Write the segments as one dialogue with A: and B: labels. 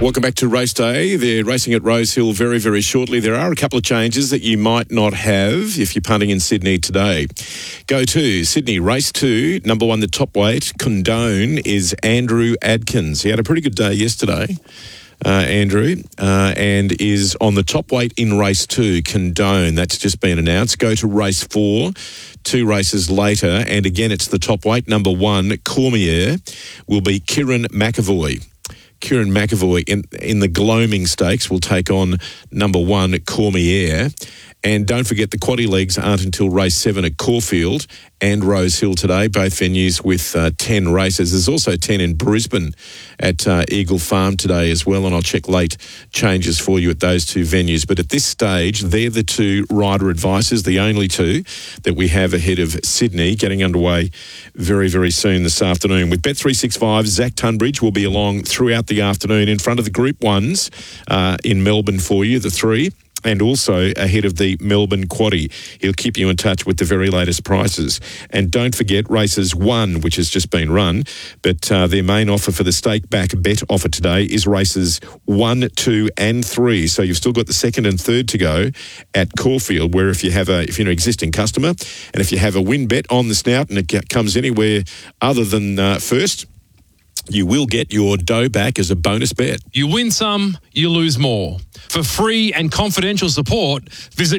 A: Welcome back to Race Day. They're racing at Rosehill very, very shortly. There are a couple of changes that you might not have if you're punting in Sydney today. Go to Sydney, race 2, number 1, the top weight, Condone, is Andrew Adkins. He had a pretty good day yesterday, Andrew, and is on the top weight in race 2, Condone. That's just been announced. Go to race 4, 2 races later, and again it's the top weight, number 1, Cormier, will be Kieran McAvoy. Kieran McAvoy in the Gloaming Stakes will take on number 1, Cormier. And don't forget the quaddie legs aren't until race 7 at Caulfield and Rosehill today, both venues with 10 races. There's also 10 in Brisbane at Eagle Farm today as well, and I'll check late changes for you at those 2 venues. But at this stage, they're the 2 rider advices, the only 2 that we have ahead of Sydney, getting underway very, very soon this afternoon. With Bet365, Zach Tunbridge will be along throughout the afternoon in front of the Group 1s in Melbourne for you, the 3. And also ahead of the Melbourne Quaddie. He'll keep you in touch with the very latest prices. And don't forget races 1, which has just been run, but their main offer for the stake back bet offer today is races 1, 2 and 3. So you've still got the 2nd and 3rd to go at Caulfield, where if you're an existing customer and if you have a win bet on the snout and it comes anywhere other than first, you will get your dough back as a bonus bet.
B: You win some, you lose more. For free and confidential support, visit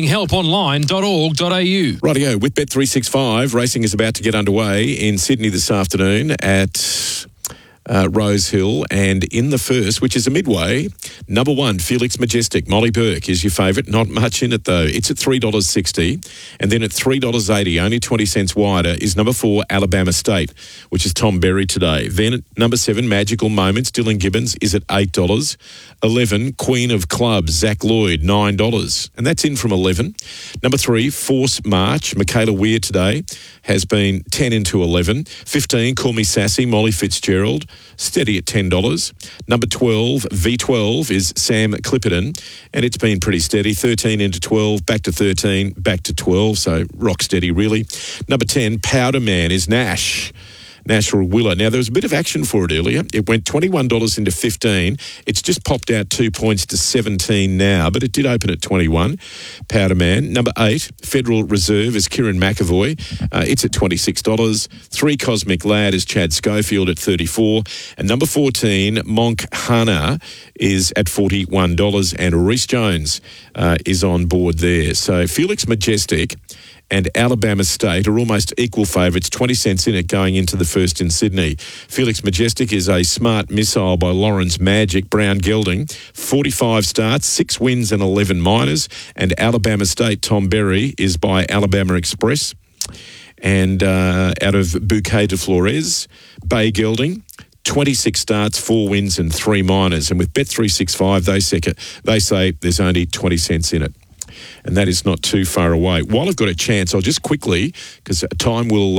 B: gamblinghelponline.org.au.
A: Rightio, with Bet365, racing is about to get underway in Sydney this afternoon at Rosehill, and in the first, which is a midway, number 1, Felix Majestic, Molly Burke is your favourite. Not much in it though. It's at $3.60, and then at $3.80, only 20 cents wider, is number 4, Alabama State, which is Tom Berry today. Then at number 7, Magical Moments, Dylan Gibbons, is at $8. 11, Queen of Clubs, Zach Lloyd, $9, and that's in from 11. Number 3, Force March, Michaela Weir today, has been 10 into 11. 15, Call Me Sassy, Molly Fitzgerald, steady at $10. Number 12, V12, is Sam Clipperton, and it's been pretty steady. 13 into 12, back to 13, back to 12, so rock steady really. Number 10, Powder Man, is Nash Willer. Now, there was a bit of action for it earlier. It went $21 into 15. It's just popped out 2 points to 17 now, but it did open at 21. Powder Man. Number 8, Federal Reserve, is Kieran McAvoy. It's at $26. 3, Cosmic Lad, is Chad Schofield at $34. And number 14, Monk Hana, is at $41. And Reece Jones is on board there. So Felix Majestic and Alabama State are almost equal favourites, 20 cents in it going into the first in Sydney. Felix Majestic is a smart missile by Lawrence Magic, Brown Gelding, 45 starts, 6 wins and 11 minors. And Alabama State, Tom Berry, is by Alabama Express. And out of Bouquet de Flores, Bay Gelding, 26 starts, 4 wins and 3 minors. And with Bet365, they say there's only 20 cents in it. And that is not too far away. While I've got a chance, I'll just quickly, because time will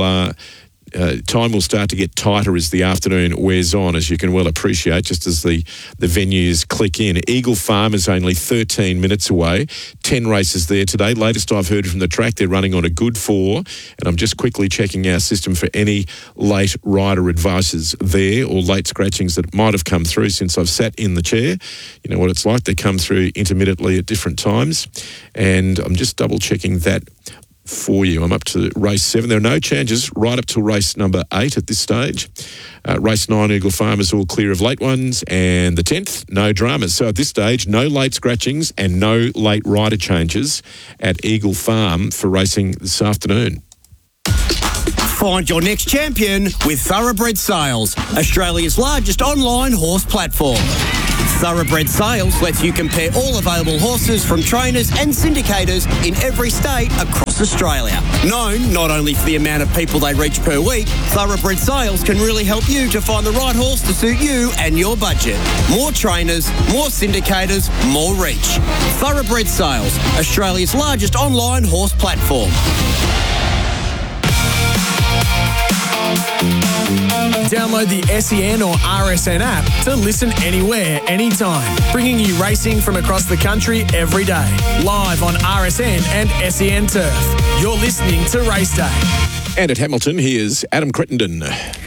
A: start to get tighter as the afternoon wears on, as you can well appreciate, just as the venues click in. Eagle Farm is only 13 minutes away. 10 races there today. Latest I've heard from the track, they're running on a good 4. And I'm just quickly checking our system for any late rider advices there or late scratchings that might have come through since I've sat in the chair. You know what it's like. They come through intermittently at different times. And I'm just double checking that for you. I'm up to race 7. There are no changes right up till race number 8 at this stage. Race 9, Eagle Farm, is all clear of late ones. And the 10th, no dramas. So at this stage, no late scratchings and no late rider changes at Eagle Farm for racing this afternoon.
C: Find your next champion with Thoroughbred Sales, Australia's largest online horse platform. Thoroughbred Sales lets you compare all available horses from trainers and syndicators in every state across Australia. Known not only for the amount of people they reach per week, Thoroughbred Sales can really help you to find the right horse to suit you and your budget. More trainers, more syndicators, more reach. Thoroughbred Sales, Australia's largest online horse platform.
D: Download the SEN or RSN app to listen anywhere, anytime, bringing you racing from across the country every day. Live on RSN and SEN Turf. You're listening to Race Day.
A: And at Hamilton, here's Adam Crittenden.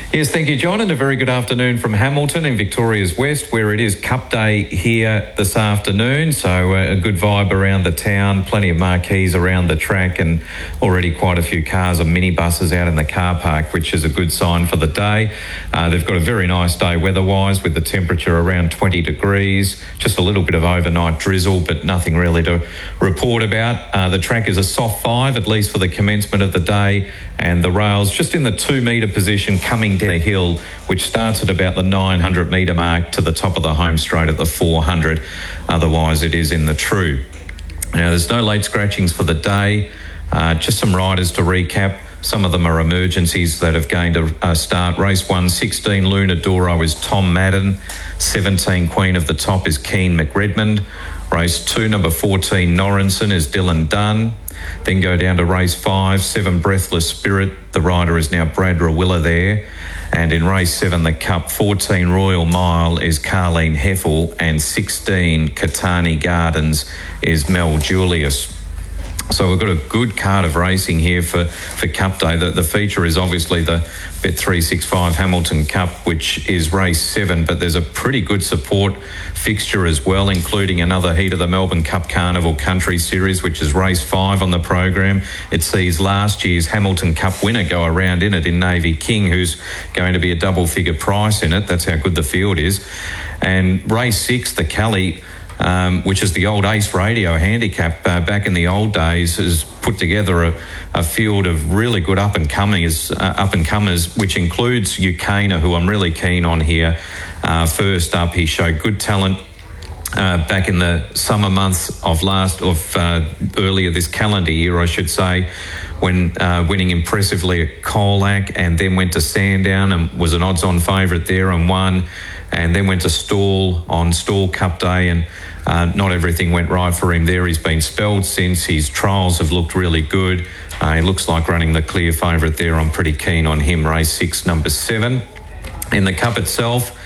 E: Yes, thank you, John, and a very good afternoon from Hamilton in Victoria's West, where it is Cup Day here this afternoon. So a good vibe around the town, plenty of marquees around the track, and already quite a few cars and minibuses out in the car park, which is a good sign for the day. They've got a very nice day weather-wise, with the temperature around 20 degrees, just a little bit of overnight drizzle, but nothing really to report about. The track is a soft 5, at least for the commencement of the day, and the rails just in the 2 metre position coming down a hill, which starts at about the 900 metre mark to the top of the home straight at the 400. Otherwise, it is in the true. Now, there's no late scratchings for the day. Just some riders to recap. Some of them are emergencies that have gained a start. Race 1, 16 Luna Doro is Tom Madden. 17 Queen of the Top is Keen McRedmond. Race 2, number 14 Norrinson is Dylan Dunn. Then go down to race 5, 7 Breathless Spirit. The rider is now Brad Rawilla there. And in race 7, the Cup, 14 Royal Mile is Carleen Heffel, and 16 Katani Gardens is Mel Julius. So we've got a good card of racing here for Cup Day. The feature is obviously the Bet365 Hamilton Cup, which is race 7, but there's a pretty good support fixture as well, including another heat of the Melbourne Cup Carnival Country Series, which is race 5 on the program. It sees last year's Hamilton Cup winner go around in it in Navy King, who's going to be a double-figure price in it. That's how good the field is. And race 6, the Cali, which is the old Ace Radio handicap back in the old days, has put together a field of really good up-and-comers, which includes Ukana, who I'm really keen on here. First up, he showed good talent back in the summer months of earlier this calendar year, I should say, when winning impressively at Colac, and then went to Sandown and was an odds-on favourite there and won, and then went to Stawell on Stawell Cup Day, and not everything went right for him there. He's been spelled since. His trials have looked really good. He looks like running the clear favourite there. I'm pretty keen on him. Race 6, number 7. In the Cup itself,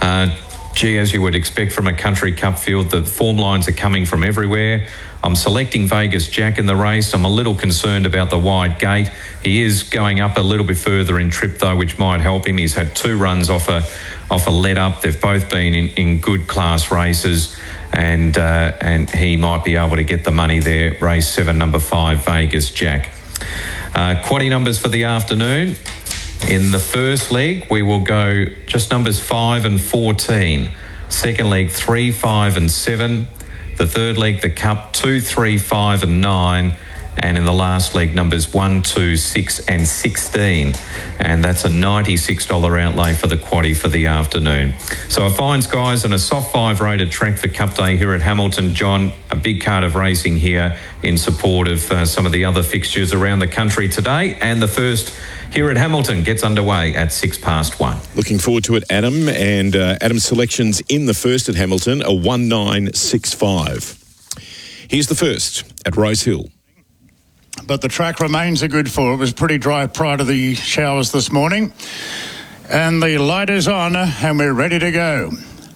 E: as you would expect from a country cup field, the form lines are coming from everywhere. I'm selecting Vegas Jack in the race. I'm a little concerned about the wide gate. He is going up a little bit further in trip, though, which might help him. He's had 2 runs off a let up. They've both been in good class races, and he might be able to get the money there. Race 7, number 5, Vegas Jack. Quaddy numbers for the afternoon. In the first leg, we will go just numbers 5 and 14. Second leg, 3, 5 and 7. The third leg, the Cup, 2, 3, 5 and 9. And in the last leg, numbers 1, 2, 6 and 16. And that's a $96 outlay for the quaddie for the afternoon. So a fine skies and a soft 5 rated track for Cup Day here at Hamilton. John, a big card of racing here in support of some of the other fixtures around the country today. And the first here at Hamilton gets underway at 1:06.
A: Looking forward to it, Adam. And Adam's selections in the first at Hamilton are 1965. Here's the first at Rose Hill.
F: But the track remains a good four. It was pretty dry prior to the showers this morning. And the light is on and we're ready to go.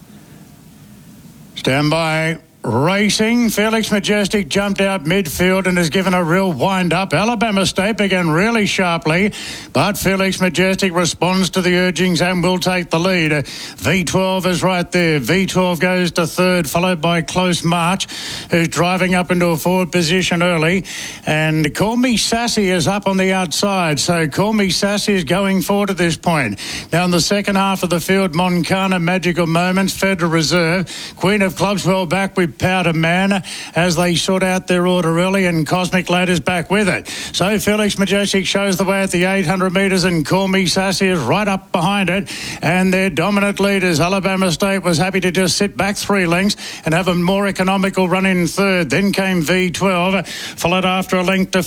F: Stand by. Racing. Felix Majestic jumped out midfield and has given a real wind-up. Alabama State began really sharply, but Felix Majestic responds to the urgings and will take the lead. V12 is right there. V12 goes to third, followed by Close March, who's driving up into a forward position early. And Call Me Sassy is up on the outside, so Call Me Sassy is going forward at this point. Now in the second half of the field, Moncana, Magical Moments, Federal Reserve, Queen of Clubs well back with Powder Man as they sort out their order early, and Cosmic Ladders back with it. So Felix Majestic shows the way at the 800 metres, and Call Me Sassy is right up behind it, and their dominant leaders. Alabama State was happy to just sit back 3 lengths and have a more economical run in third. Then came V12, followed after a length to